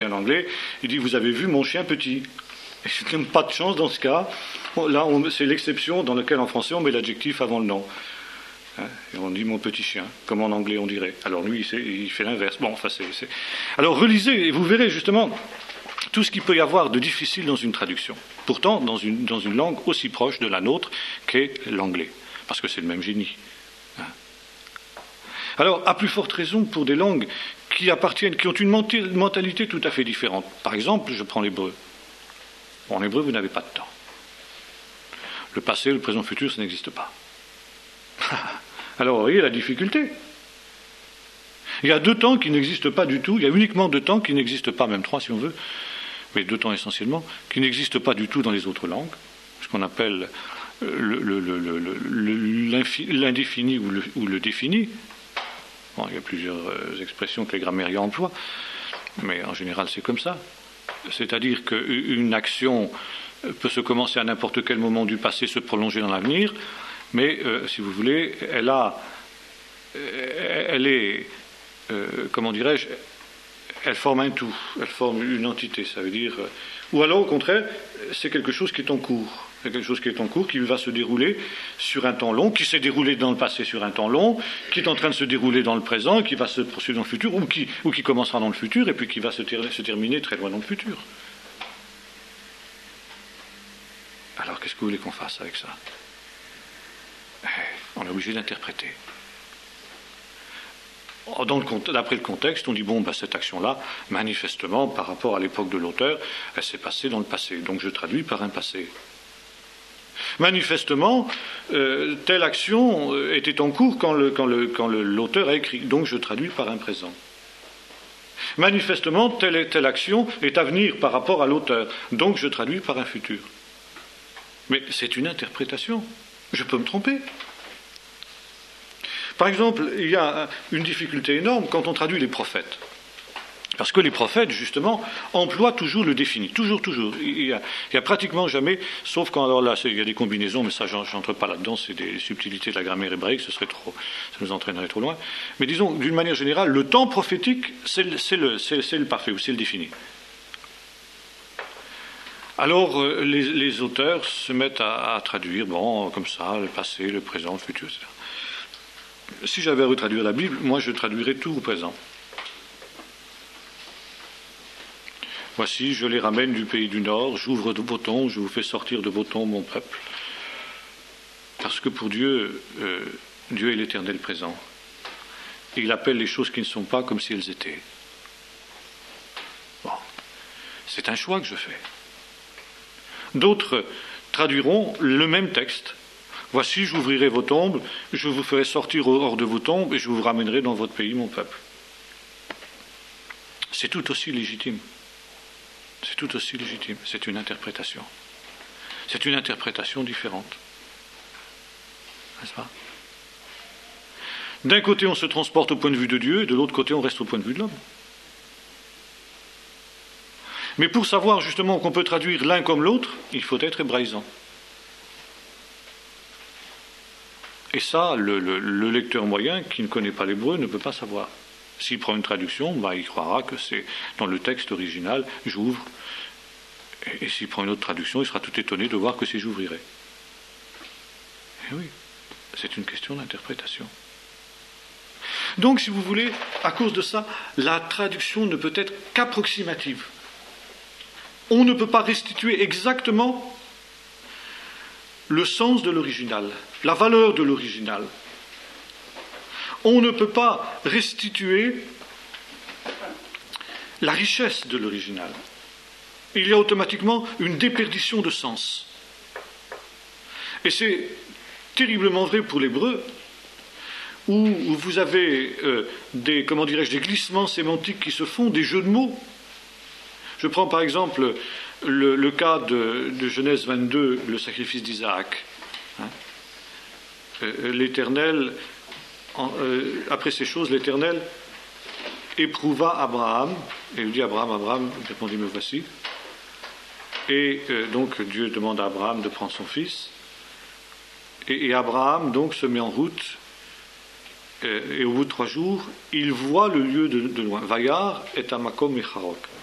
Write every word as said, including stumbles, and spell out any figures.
un Anglais, il dit « Vous avez vu mon chien petit ?» Et je n'ai pas de chance dans ce cas. Là, on, c'est l'exception dans laquelle en français on met l'adjectif avant le nom. Hein, et on dit « mon petit chien », comme en anglais on dirait. Alors lui, il, il fait l'inverse. Bon, enfin, c'est, c'est... Alors relisez et vous verrez justement tout ce qu'il peut y avoir de difficile dans une traduction. Pourtant, dans une, dans une langue aussi proche de la nôtre qu'est l'anglais. Parce que c'est le même génie. Hein. Alors, à plus forte raison pour des langues qui appartiennent, qui ont une mentalité tout à fait différente. Par exemple, je prends l'hébreu. En hébreu, vous n'avez pas de temps. Le passé, le présent, le futur, ça n'existe pas. Alors, vous voyez la difficulté. Il y a deux temps qui n'existent pas du tout. Il y a uniquement deux temps qui n'existent pas, même trois si on veut, mais deux temps essentiellement, qui n'existent pas du tout dans les autres langues, ce qu'on appelle le, le, le, le, le, l'indéfini ou le, ou le défini. Bon, il y a plusieurs expressions que les grammairiens emploient, mais en général, c'est comme ça. C'est-à-dire qu'une action peut se commencer à n'importe quel moment du passé, se prolonger dans l'avenir, mais, euh, si vous voulez, elle a, elle est, euh, comment dirais-je, elle forme un tout, elle forme une entité, ça veut dire... Ou alors, au contraire, c'est quelque chose qui est en cours. C'est quelque chose qui est en cours, qui va se dérouler sur un temps long, qui s'est déroulé dans le passé sur un temps long, qui est en train de se dérouler dans le présent, qui va se poursuivre dans le futur, ou qui, ou qui commencera dans le futur, et puis qui va se, ter- se terminer très loin dans le futur. Alors, qu'est-ce que vous voulez qu'on fasse avec ça ? On est obligé d'interpréter. Dans le, d'après le contexte, on dit, bon, bah, cette action-là, manifestement, par rapport à l'époque de l'auteur, elle s'est passée dans le passé, donc je traduis par un passé. Manifestement, euh, telle action était en cours quand, le, quand, le, quand le, l'auteur a écrit, donc je traduis par un présent. Manifestement, telle, telle action est à venir par rapport à l'auteur, donc je traduis par un futur. Mais c'est une interprétation. Je peux me tromper. Par exemple, il y a une difficulté énorme quand on traduit les prophètes. Parce que les prophètes, justement, emploient toujours le défini. Toujours, toujours. Il y a, il y a pratiquement jamais, sauf quand, alors là, il y a des combinaisons, mais ça, j'entre pas là-dedans, c'est des subtilités de la grammaire hébraïque, ce serait trop, ça nous entraînerait trop loin. Mais disons, d'une manière générale, le temps prophétique, c'est le, c'est le, c'est, c'est le parfait, ou c'est le défini. Alors, les, les auteurs se mettent à, à traduire, bon, comme ça, le passé, le présent, le futur, et cetera. Si j'avais à retraduire la Bible, moi, je traduirais tout au présent. Voici, je les ramène du pays du Nord, j'ouvre de vos tombes, je vous fais sortir de vos tombes mon peuple. Parce que pour Dieu, euh, Dieu est l'éternel présent. Et il appelle les choses qui ne sont pas comme si elles étaient. Bon, c'est un choix que je fais. D'autres traduiront le même texte. Voici, j'ouvrirai vos tombes, je vous ferai sortir hors de vos tombes et je vous ramènerai dans votre pays, mon peuple. C'est tout aussi légitime. C'est tout aussi légitime. C'est une interprétation. C'est une interprétation différente. N'est-ce pas ? D'un côté, on se transporte au point de vue de Dieu, et de l'autre côté, on reste au point de vue de l'homme. Mais pour savoir justement qu'on peut traduire l'un comme l'autre, il faut être hébraïsant. Et ça, le, le, le lecteur moyen qui ne connaît pas l'hébreu ne peut pas savoir. S'il prend une traduction, bah, il croira que c'est dans le texte original, j'ouvre. Et, et s'il prend une autre traduction, il sera tout étonné de voir que c'est j'ouvrirai. Et oui, c'est une question d'interprétation. Donc, si vous voulez, à cause de ça, la traduction ne peut être qu'approximative. On ne peut pas restituer exactement le sens de l'original, la valeur de l'original. On ne peut pas restituer la richesse de l'original. Il y a automatiquement une déperdition de sens. Et c'est terriblement vrai pour l'hébreu, où vous avez euh, des, comment dirais-je, des glissements sémantiques qui se font, des jeux de mots. Je prends par exemple le, le cas de, de Genèse vingt-deux, le sacrifice d'Isaac. Hein, euh, l'Éternel, en, euh, après ces choses, l'Éternel éprouva Abraham, et il dit Abraham, Abraham, il répondit, me voici. Et euh, donc Dieu demande à Abraham de prendre son fils, et, et Abraham donc se met en route, et, et au bout de trois jours, il voit le lieu de, de loin. Vayar et Amakom Mecharok.